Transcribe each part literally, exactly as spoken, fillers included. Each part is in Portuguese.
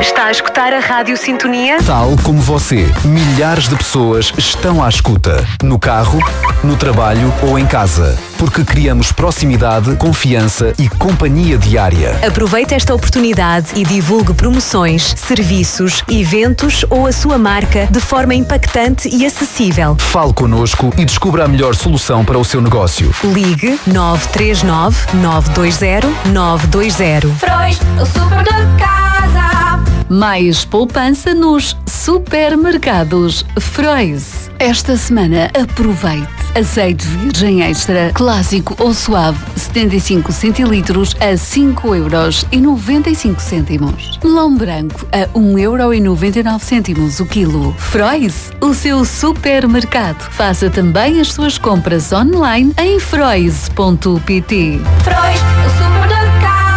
Está a escutar a Rádio Sintonia? Tal como você, milhares de pessoas estão à escuta. No carro, no trabalho ou em casa. Porque criamos proximidade, confiança e companhia diária. Aproveite esta oportunidade e divulgue promoções, serviços, eventos ou a sua marca de forma impactante e acessível. Fale connosco e descubra a melhor solução para o seu negócio. Ligue nove três nove, nove dois zero, nove dois zero. Frois, o super de casa. Mais poupança nos supermercados Frois. Esta semana aproveite. Azeite virgem extra, clássico ou suave, setenta e cinco centilitros a cinco euros e noventa e cinco cêntimos. Melão branco a um euro e noventa e nove cêntimos o quilo. Frois, o seu supermercado. Faça também as suas compras online em frois ponto pt. Frois, o super de casa.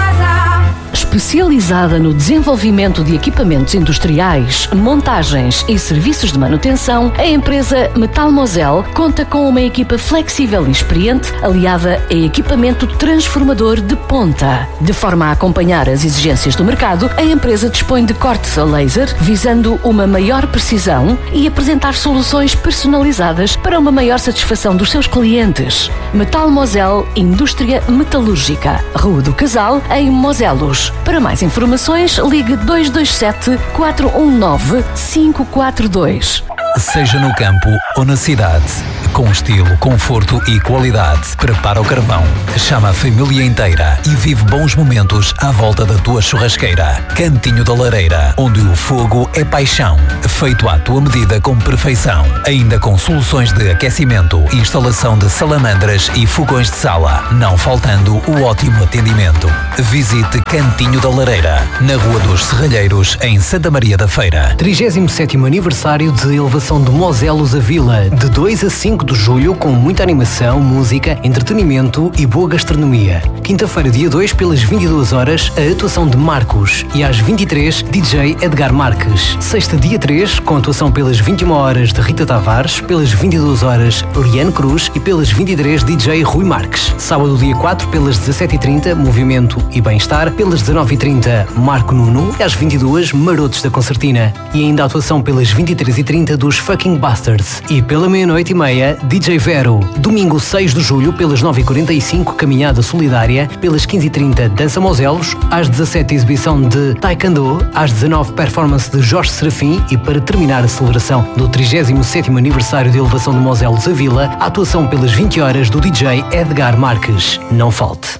Especializada no desenvolvimento de equipamentos industriais, montagens e serviços de manutenção, a empresa Metal Mosel conta com uma equipa flexível e experiente, aliada a equipamento transformador de ponta. De forma a acompanhar as exigências do mercado, a empresa dispõe de cortes a laser, visando uma maior precisão e apresentar soluções personalizadas para uma maior satisfação dos seus clientes. Metal Mosel Indústria Metalúrgica, Rua do Casal, em Moselos. Para mais informações, ligue dois dois sete, quatro um nove, cinco quatro dois. Seja no campo ou na cidade, com estilo, conforto e qualidade, prepara o carvão, chama a família inteira e vive bons momentos à volta da tua churrasqueira. Cantinho da Lareira, onde o fogo é paixão, feito à tua medida com perfeição. Ainda com soluções de aquecimento, instalação de salamandras e fogões de sala, não faltando o ótimo atendimento. Visite Cantinho da Lareira, na Rua dos Serralheiros, em Santa Maria da Feira. trigésimo sétimo aniversário de elevação de Moselos a Vila, de dois a cinco de julho, com muita animação, música, entretenimento e boa gastronomia. Quinta-feira, dia dois, pelas vinte e duas horas, a atuação de Marcos, e às vinte e três, D J Edgar Marques. Sexta, dia três, com atuação pelas vinte e uma horas de Rita Tavares, pelas vinte e duas horas, Oriane Cruz e pelas vinte e três, D J Rui Marques. Sábado, dia quatro, pelas dezassete e trinta, Movimento e Bem-Estar, pelas dezanove e trinta, Marco Nuno e às vinte e duas, Marotos da Concertina. E ainda a atuação pelas vinte e três e trinta dos Fucking Bastards. E pela meia-noite e meia, D J Vero. Domingo seis de julho, pelas nove e quarenta e cinco, Caminhada Solidária, pelas quinze e trinta, Dança Moselos, às dezassete, exibição de Taekwondo, às dezanove, performance de Jorge Serafim e para terminar a celebração do trigésimo sétimo aniversário de elevação de Moselos a Vila, a atuação pelas vinte horas do D J Edgar Marques. Não falte.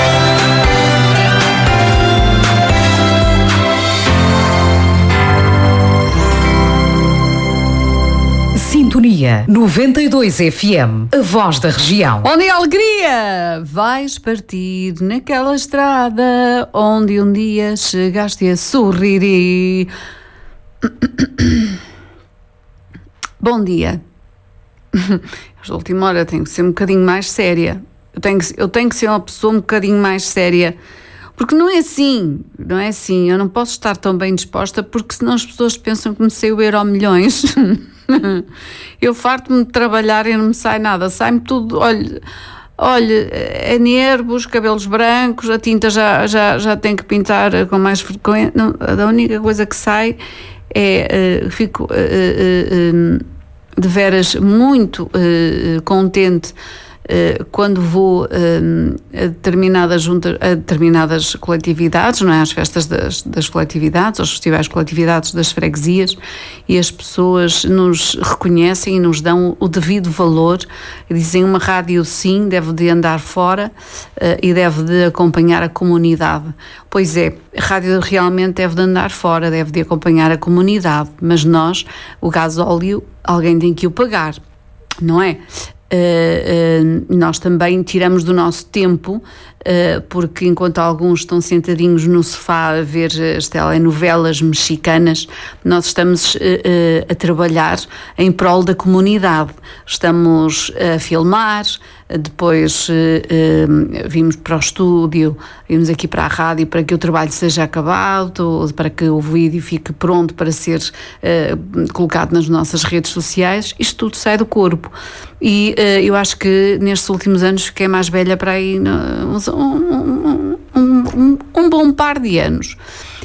Sintonia noventa e dois F M, a voz da região. Onde é alegria? Vais partir naquela estrada onde um dia chegaste a sorrir e... Bom dia. Esta última hora tenho que ser um bocadinho mais séria. Eu tenho que, eu tenho que ser uma pessoa um bocadinho mais séria. Porque não é assim, não é assim. Eu não posso estar tão bem disposta porque senão as pessoas pensam que me sei o euro milhões. Eu farto-me de trabalhar e não me sai nada. Sai-me tudo, olha, olha, é nervos, cabelos brancos, a tinta já, já, já tem que pintar com mais frequência. Não, a única coisa que sai é, uh, fico uh, uh, uh, de veras muito uh, contente Uh, quando vou uh, a, determinadas juntas, a determinadas coletividades, não é? Às festas das, das coletividades, aos festivais de coletividades das freguesias, e as pessoas nos reconhecem e nos dão o devido valor e dizem: uma rádio sim deve de andar fora uh, e deve de acompanhar a comunidade. Pois é, a rádio realmente deve de andar fora, deve de acompanhar a comunidade, mas nós, o gasóleo, alguém tem que o pagar, não é? Uh, uh, nós também tiramos do nosso tempo, uh, porque enquanto alguns estão sentadinhos no sofá a ver as telenovelas mexicanas, nós estamos uh, uh, a trabalhar em prol da comunidade. Estamos a filmar, depois uh, uh, vimos para o estúdio, vimos aqui para a rádio para que o trabalho seja acabado, para que o vídeo fique pronto para ser uh, colocado nas nossas redes sociais. Isto tudo sai do corpo. E uh, eu acho que nestes últimos anos fiquei mais velha para aí um, um, um, um, um bom par de anos.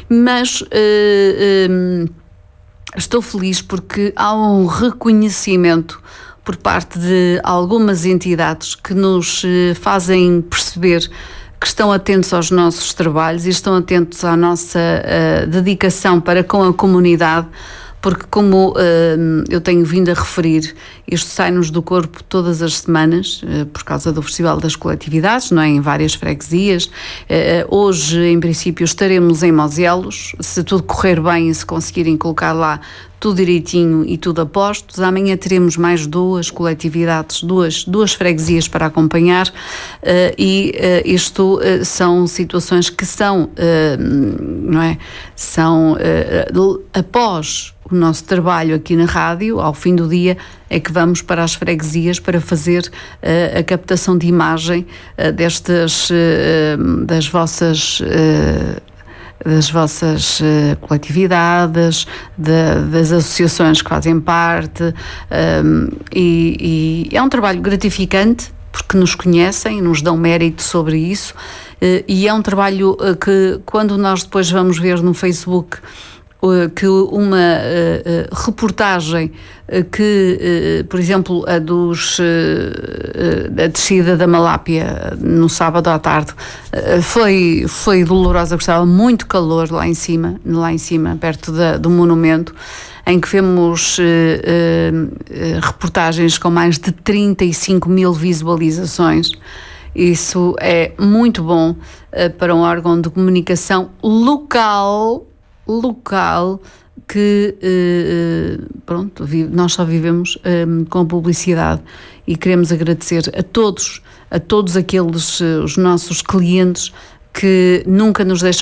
mas eh, eh, estou feliz porque há um reconhecimento por parte de algumas entidades que nos eh, fazem perceber que estão atentos aos nossos trabalhos e estão atentos à nossa uh, dedicação para com a comunidade, porque como uh, eu tenho vindo a referir, isto sai-nos do corpo todas as semanas, uh, por causa do Festival das Coletividades, não é? Em várias freguesias. Uh, hoje, em princípio, estaremos em Moselos, se tudo correr bem e se conseguirem colocar lá tudo direitinho e tudo a postos. Amanhã teremos mais duas coletividades, duas, duas freguesias para acompanhar, uh, e uh, isto uh, são situações que são, uh, não é? São uh, após o nosso trabalho aqui na rádio, ao fim do dia, é que vamos para as freguesias para fazer uh, a captação de imagem uh, destas, uh, das vossas uh, das vossas uh, coletividades, de, das associações que fazem parte, um, e, e é um trabalho gratificante, porque nos conhecem, nos dão mérito sobre isso, uh, e é um trabalho uh, que, quando nós depois vamos ver no Facebook uh, que uma uh, uh, reportagem uh, que, uh, por exemplo, a dos uh, uh, a descida da Malápia no sábado à tarde uh, foi, foi dolorosa, porque estava muito calor lá em cima, lá em cima, perto da, do monumento, em que vemos uh, uh, reportagens com mais de trinta e cinco mil visualizações. Isso é muito bom uh, para um órgão de comunicação local, local, que uh, pronto, nós só vivemos um, com publicidade, e queremos agradecer a todos, a todos aqueles, uh, os nossos clientes que nunca nos deixam